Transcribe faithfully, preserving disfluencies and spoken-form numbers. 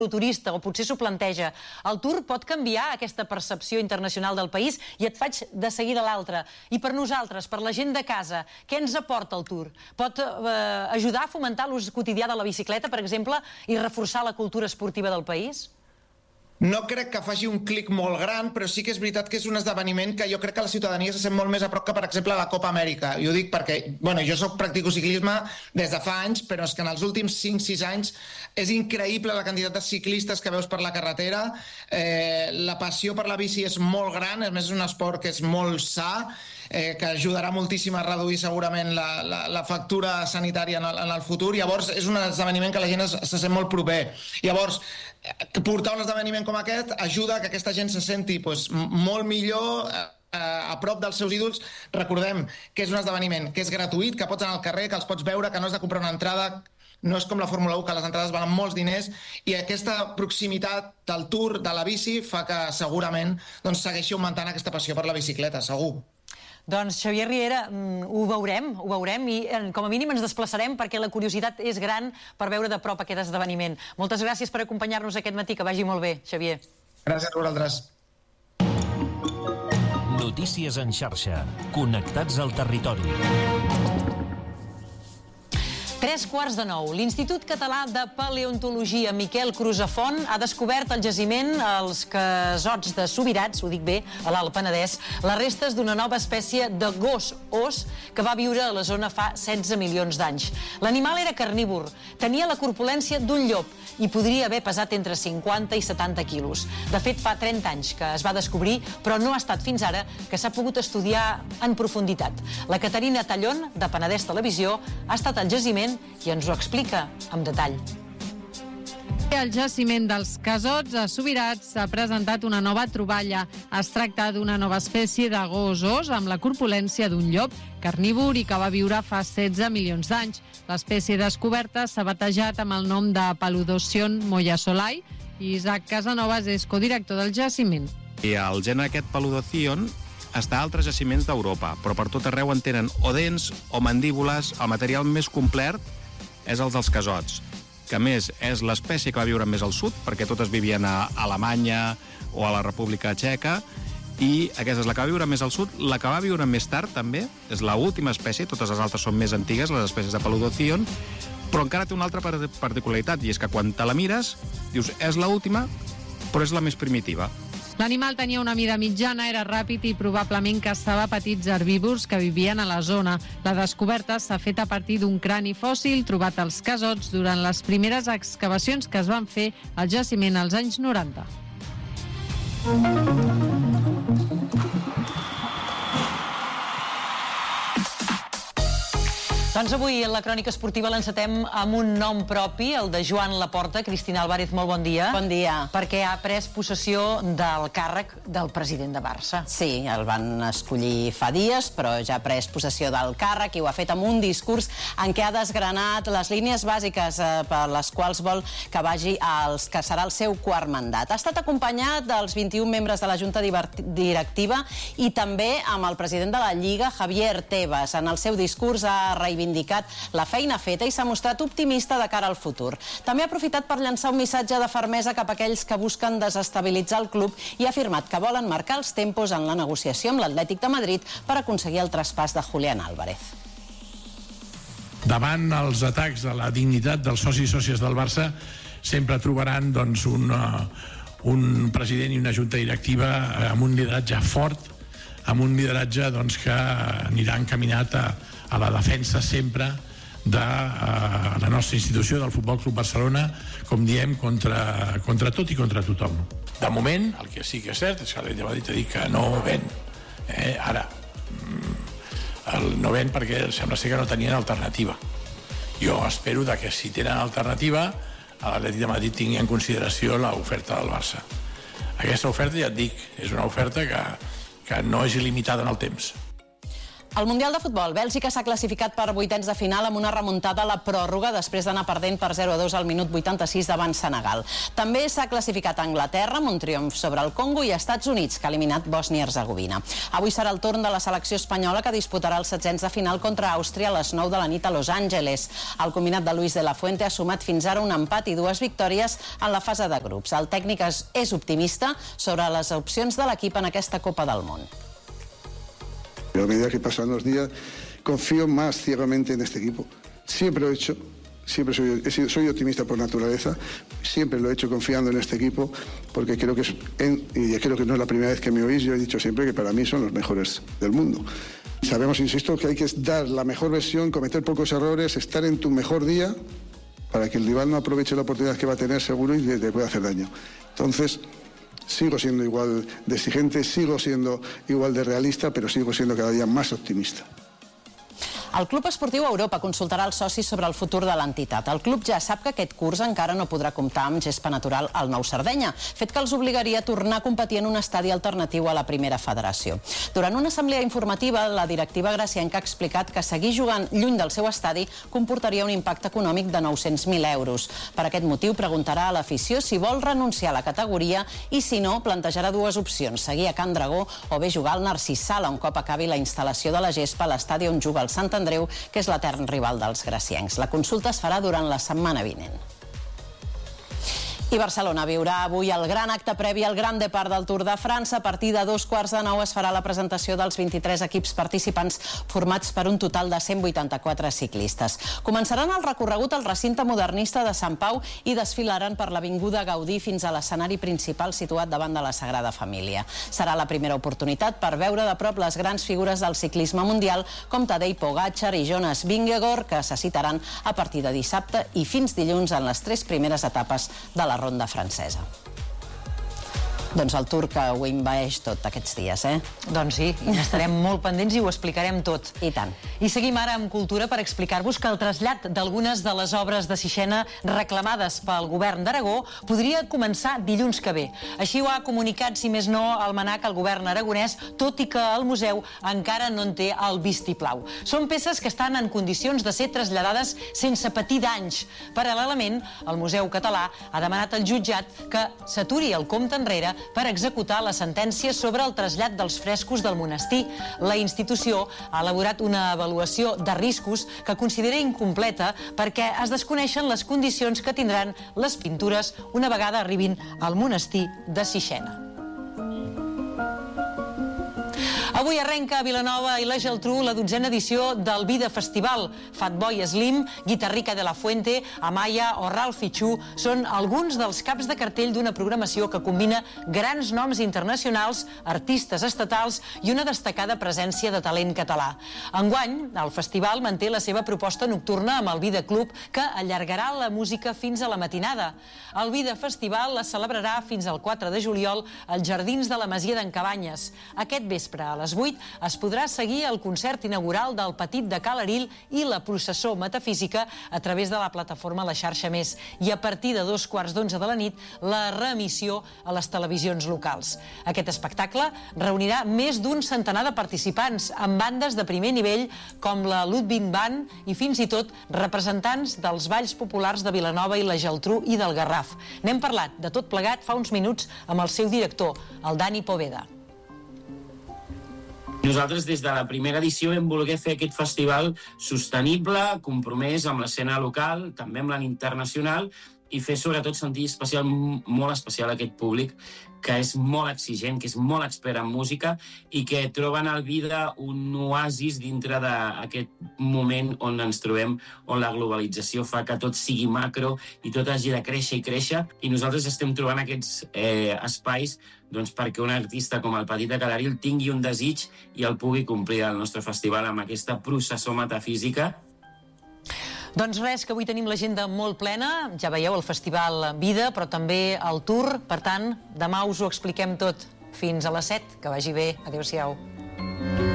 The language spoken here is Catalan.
turista, o potser s'ho planteja. El Tour pot canviar aquesta percepció internacional del país i et faig de seguida l'altra. I per nosaltres, per la gent de casa, què ens aporta el Tour? Pot eh, ajudar a fomentar l'ús quotidià de la bicicleta, per exemple, i reforçar la cultura esportiva del país? No crec que faci un clic molt gran, però sí que és veritat que és un esdeveniment que jo crec que la ciutadania se sent molt més a prop que, per exemple, la Copa Amèrica. I ho dic perquè, bueno, jo soc practico ciclisme des de fa anys, però és que en els últims cinc sis anys és increïble la quantitat de ciclistes que veus per la carretera. Eh, la passió per la bici és molt gran, a més és un esport que és molt sa, eh, que ajudarà moltíssim a reduir segurament la, la, la factura sanitària en el, en el futur. Llavors és un esdeveniment que la gent es, se sent molt proper. Llavors, portar un esdeveniment com aquest ajuda que aquesta gent se senti pues, molt millor eh, a prop dels seus ídols. Recordem que és un esdeveniment que és gratuït, que pots anar al carrer, que els pots veure, que no has de comprar una entrada. No és com la Fórmula u, que les entrades valen molts diners, i aquesta proximitat del Tour, de la bici, fa que segurament doncs, segueixi augmentant aquesta passió per la bicicleta, segur. Doncs Xavier Riera, ho veurem, ho veurem i com a mínim ens desplaçarem perquè la curiositat és gran per veure de prop aquest esdeveniment. Moltes gràcies per acompanyar-nos aquest matí, que vagi molt bé, Xavier. Gràcies a vosaltres. Notícies en xarxa. Connectats al territori. Tres quarts de nou. L'Institut Català de Paleontologia Miquel Crusafont ha descobert al jaciment els Casots de Subirats, ho dic bé, a l'Alt Penedès, les restes d'una nova espècie de gos os que va viure a la zona fa setze milions d'anys. L'animal era carnívor, tenia la corpulència d'un llop i podria haver pesat entre cinquanta i setanta quilos. De fet, fa trenta anys que es va descobrir, però no ha estat fins ara que s'ha pogut estudiar en profunditat. La Caterina Tallón, de Penedès Televisió, ha estat al jaciment i ens ho explica amb detall. Al jaciment dels Casots a Subirats s'ha presentat una nova troballa. Es tracta d'una nova espècie de gos os amb la corpulència d'un llop carnívor i que va viure fa setze milions d'anys. L'espècie descoberta s'ha batejat amb el nom de Paludocyon moyasolai i Isaac Casanovas és codirector del jaciment. I el gènere aquest Paludocyon està a altres jaciments d'Europa, però per tot arreu en tenen o dents o mandíbules. El material més complet és el dels casots, que a més és l'espècie que va viure més al sud, perquè totes vivien a Alemanya o a la República Txeca, i aquesta és la que va viure més al sud. La que va viure més tard també és l'última espècie, totes les altres són més antigues, les espècies de Paludocyon, però encara té una altra particularitat, i és que quan te la mires dius és l'última, però és la més primitiva. L'animal tenia una mida mitjana, era ràpid i probablement caçava petits herbívors que vivien a la zona. La descoberta s'ha fet a partir d'un crani fòssil trobat als Casots durant les primeres excavacions que es van fer al jaciment als anys noranta. Doncs avui en la crònica esportiva l'encetem amb un nom propi, el de Joan Laporta. Cristina Álvarez, molt bon dia. Bon dia. Perquè ha pres possessió del càrrec del president de Barça. Sí, el van escollir fa dies, però ja ha pres possessió del càrrec i ho ha fet amb un discurs en què ha desgranat les línies bàsiques per les quals vol que vagi als que serà el seu quart mandat. Ha estat acompanyat dels vint-i-un membres de la Junta Directiva i també amb el president de la Lliga, Javier Tebas. En el seu discurs ha reivindicat indicat la feina feta i s'ha mostrat optimista de cara al futur. També ha aprofitat per llançar un missatge de fermesa cap a aquells que busquen desestabilitzar el club i ha afirmat que volen marcar els tempos en la negociació amb l'Atlètic de Madrid per aconseguir el traspàs de Julián Álvarez. Davant els atacs de la dignitat dels socis i sòcies del Barça sempre trobaran doncs, un, un president i una junta directiva amb un lideratge fort, amb un lideratge doncs, que anirà encaminat a a la defensa sempre de uh, la nostra institució, del Futbol Club Barcelona, com diem, contra, contra tot i contra tothom. De moment, el que sí que és cert és que l'Atlètic de Madrid ha dit que no ven. Eh, ara, el no ven perquè sembla ser que no tenien alternativa. Jo espero que si tenen alternativa, l'Atlètic de Madrid tingui en consideració l'oferta del Barça. Aquesta oferta, ja et dic, és una oferta que, que no és il·limitada en el temps. Al Mundial de Futbol, Bèlgica s'ha classificat per vuitens de final amb una remuntada a la pròrroga després d'anar perdent per zero a dos al minut vuitanta-sis davant Senegal. També s'ha classificat Anglaterra amb un triomf sobre el Congo i Estats Units, que ha eliminat Bòsnia i Hercegovina. Avui serà el torn de la selecció espanyola, que disputarà els setzents de final contra Àustria a les nou de la nit a Los Angeles. El combinat de Luis de la Fuente ha sumat fins ara un empat i dues victòries en la fase de grups. El tècnic és optimista sobre les opcions de l'equip en aquesta Copa del Món. A medida que pasan los días, confío más ciegamente en este equipo. Siempre lo he hecho, siempre soy, soy optimista por naturaleza, siempre lo he hecho confiando en este equipo, porque creo que, es en, y creo que no es la primera vez que me oís, yo he dicho siempre que para mí son los mejores del mundo. Sabemos, insisto, que hay que dar la mejor versión, cometer pocos errores, estar en tu mejor día, para que el rival no aproveche la oportunidad que va a tener seguro y te pueda hacer daño. Entonces, sigo siendo igual de exigente, sigo siendo igual de realista, pero sigo siendo cada día más optimista. El Club Esportiu Europa consultarà els socis sobre el futur de l'entitat. El club ja sap que aquest curs encara no podrà comptar amb gespa natural al Nou Sardenya, fet que els obligaria a tornar a competir en un estadi alternatiu a la primera federació. Durant una assemblea informativa, la directiva gracienca ha explicat que seguir jugant lluny del seu estadi comportaria un impacte econòmic de nou-cents mil euros. Per aquest motiu, preguntarà a l'afició si vol renunciar a la categoria i, si no, plantejarà dues opcions: seguir a Can Dragó o bé jugar al Narcís Sala un cop acabi la instal·lació de la gespa a l'estadi on juga el Sant Andreu, que és l'etern rival dels graciencs. La consulta es farà durant la setmana vinent. I Barcelona viurà avui el gran acte previ al Grand Depart del Tour de França. A partir de dos quarts de nou es farà la presentació dels vint-i-tres equips participants, formats per un total de cent vuitanta-quatre ciclistes. Començaran el recorregut al recinte modernista de Sant Pau i desfilaran per l'Avinguda Gaudí fins a l'escenari principal situat davant de la Sagrada Família. Serà la primera oportunitat per veure de prop les grans figures del ciclisme mundial, com Tadej Pogačar i Jonas Vingegaard, que se citaran a partir de dissabte i fins dilluns en les tres primeres etapes de la ronda francesa. Doncs el Tour que ho envaeix tot aquests dies, eh? Doncs sí, i n'estarem molt pendents i ho explicarem tot. I tant. I seguim ara amb Cultura per explicar-vos que el trasllat d'algunes de les obres de Sixena reclamades pel govern d'Aragó podria començar dilluns que ve. Així ho ha comunicat, si més no, el MNAC al govern aragonès, tot i que el museu encara no en té el vistiplau. Són peces que estan en condicions de ser traslladades sense patir danys. Paral·lelament, el Museu Català ha demanat al jutjat que s'aturi el compte enrere per executar la sentència sobre el trasllat dels frescos del monestir. La institució ha elaborat una avaluació de riscos que considera incompleta perquè es desconeixen les condicions que tindran les pintures una vegada arribin al monestir de Sixena. Avui arrenca a Vilanova i la Geltrú la dotzena edició del Vida Festival. Fatboy Slim, Guitarrica de la Fuente, Amaya o Ralph Fichu són alguns dels caps de cartell d'una programació que combina grans noms internacionals, artistes estatals i una destacada presència de talent català. Enguany, el festival manté la seva proposta nocturna amb el Vida Club, que allargarà la música fins a la matinada. El Vida Festival es celebrarà fins al quatre de juliol als Jardins de la Masia d'en Cabanyes. Aquest vespre, a les vuit, es podrà seguir el concert inaugural del Petit de Cal Aril i la processó metafísica a través de la plataforma La Xarxa Més. I a partir de dos quarts d'onze de la nit, la reemissió a les televisions locals. Aquest espectacle reunirà més d'un centenar de participants, amb bandes de primer nivell com la Ludwig Band i fins i tot representants dels balls populars de Vilanova i la Geltrú i del Garraf. N'hem parlat de tot plegat fa uns minuts amb el seu director, el Dani Poveda. Nosaltres, des de la primera edició, vam voler fer aquest festival sostenible, compromès amb l'escena local, també amb l'internacional, i fer sobretot sentir especial, molt especial a aquest públic que és molt exigent, que és molt expert en música i que troben al Vida un oasis dintre d'aquest moment on ens trobem, on la globalització fa que tot sigui macro i tot hagi de créixer i créixer. I nosaltres estem trobant aquests eh, espais doncs, perquè un artista com el Petit de Cal Aril tingui un desig i el pugui complir al nostre festival amb aquesta processó metafísica. Doncs res, que avui tenim l'agenda molt plena. Ja veieu el Festival Vida, però també el Tour. Per tant, demà us ho expliquem tot. Fins a les set. Que vagi bé. Adéu-siau.